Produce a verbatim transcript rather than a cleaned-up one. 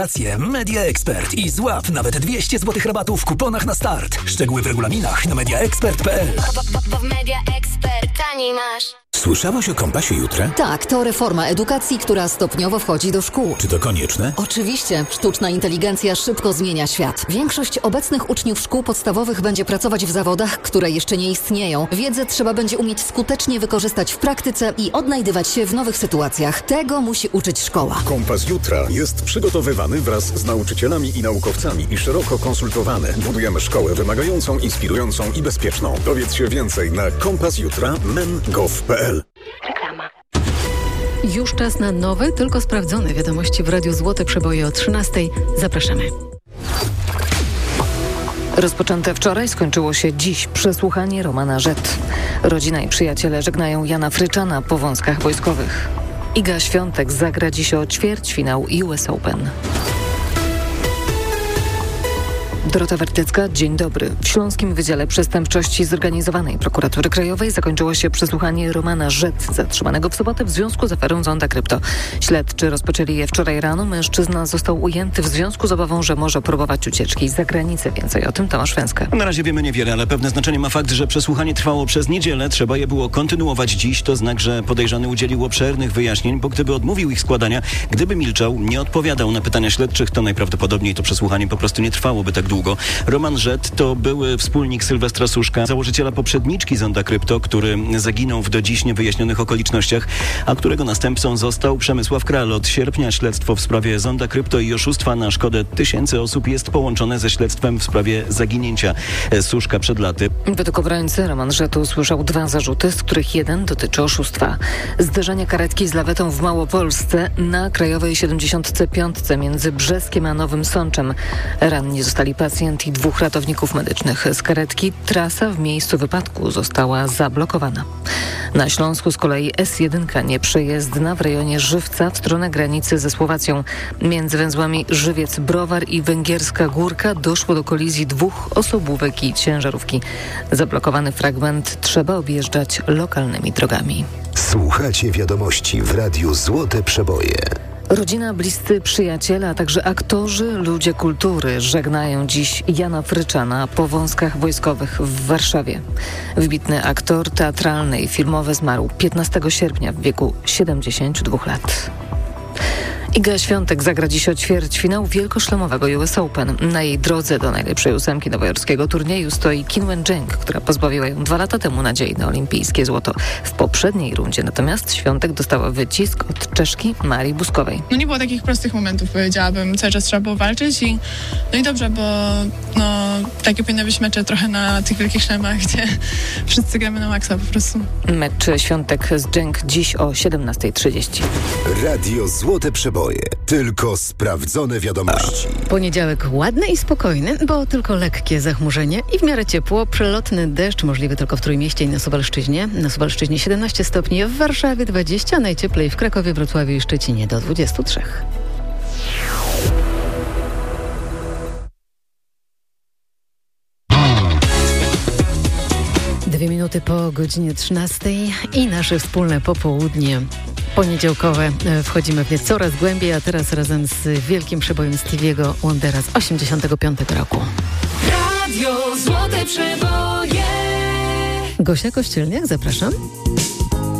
Media Expert i złap nawet dwieście złotych rabatu w kuponach na start. Szczegóły w regulaminach na media expert kropka p l. Bo w Media Expert taniej masz. Słyszałaś o Kompasie Jutra? Tak, to reforma edukacji, która stopniowo wchodzi do szkół. Czy to konieczne? Oczywiście. Sztuczna inteligencja szybko zmienia świat. Większość obecnych uczniów szkół podstawowych będzie pracować w zawodach, które jeszcze nie istnieją. Wiedzę trzeba będzie umieć skutecznie wykorzystać w praktyce i odnajdywać się w nowych sytuacjach. Tego musi uczyć szkoła. Kompas Jutra jest przygotowywany wraz z nauczycielami i naukowcami i szeroko konsultowany. Budujemy szkołę wymagającą, inspirującą i bezpieczną. Dowiedz się więcej na kompas jutra kropka men kropka gov kropka p l. Reklama. Już czas na nowe, tylko sprawdzone wiadomości w Radiu Złote Przeboje o trzynastej. Zapraszamy. Rozpoczęte wczoraj skończyło się dziś przesłuchanie Romana Rzet. Rodzina i przyjaciele żegnają Jana Fryczana po wąskach wojskowych. Iga Świątek zagra dziś o ćwierćfinał U S Open. Dorota Wertycka, dzień dobry. W Śląskim Wydziale Przestępczości Zorganizowanej Prokuratury Krajowej zakończyło się przesłuchanie Romana Rzet, zatrzymanego w sobotę w związku z aferą Zonda Krypto. Śledczy rozpoczęli je wczoraj rano. Mężczyzna został ujęty w związku z obawą, że może próbować ucieczki za granicę. Więcej o tym Tomasz Węska. Na razie wiemy niewiele, ale pewne znaczenie ma fakt, że przesłuchanie trwało przez niedzielę. Trzeba je było kontynuować dziś. To znak, że podejrzany udzielił obszernych wyjaśnień, bo gdyby odmówił ich składania, gdyby milczał, nie odpowiadał na pytania śledczych, to najprawdopodobniej to przesłuchanie po prostu nie trwałoby tak długo. Roman Rzet to były wspólnik Sylwestra Suszka, założyciela poprzedniczki Zonda Krypto, który zaginął w do dziś niewyjaśnionych okolicznościach, a którego następcą został Przemysław Kral. Od sierpnia śledztwo w sprawie Zonda Krypto i oszustwa na szkodę tysięcy osób jest połączone ze śledztwem w sprawie zaginięcia Suszka przed laty. Według obrońcy Roman Rzet usłyszał dwa zarzuty, z których jeden dotyczy oszustwa. Zderzenie karetki z lawetą w Małopolsce na Krajowej siedemdziesiąt pięć między Brzeskiem a Nowym Sączem. Ranni zostali pacjent i dwóch ratowników medycznych z karetki. Trasa w miejscu wypadku została zablokowana. Na Śląsku z kolei S jeden nieprzejezdna w rejonie Żywca w stronę granicy ze Słowacją. Między węzłami Żywiec-Browar i Węgierska Górka doszło do kolizji dwóch osobówek i ciężarówki. Zablokowany fragment trzeba objeżdżać lokalnymi drogami. Słuchacie wiadomości w Radiu Złote Przeboje. Rodzina, bliscy przyjaciele, a także aktorzy, ludzie kultury żegnają dziś Jana Fryczana po wąskach wojskowych w Warszawie. Wybitny aktor teatralny i filmowy zmarł piętnastego sierpnia w wieku siedemdziesięciu dwóch lat. Iga Świątek zagra dziś o ćwierćfinał wielkoszlemowego U S Open. Na jej drodze do najlepszej ósemki nowojorskiego turnieju stoi Qin Wenjing, która pozbawiła ją dwa lata temu nadziei na olimpijskie złoto. W poprzedniej rundzie natomiast Świątek dostała wycisk od Czeszki Marii Buskowej. No nie było takich prostych momentów, powiedziałabym. Cały czas trzeba było walczyć i no i dobrze, bo no, takie powinny być mecze trochę na tych wielkich szlemach, gdzie wszyscy gramy na maksa po prostu. Mecz Świątek z Dżeng dziś o siedemnasta trzydzieści. Radio Złote Przeboje. Tylko sprawdzone wiadomości. Poniedziałek ładny i spokojny, bo tylko lekkie zachmurzenie i w miarę ciepło. Przelotny deszcz możliwy tylko w Trójmieście i na Suwalszczyźnie. Na Suwalszczyźnie siedemnaście stopni, w Warszawie dwadzieścia, najcieplej w Krakowie, Wrocławiu i Szczecinie do dwudziestu trzech. Dwie minuty po godzinie trzynastej i nasze wspólne popołudnie poniedziałkowe. Wchodzimy w nie coraz głębiej, a teraz razem z wielkim przebojem Stevie'ego Wondera z osiemdziesiątego piątego roku. Radio Złote Przeboje. Gosia Kościelniak, zapraszam.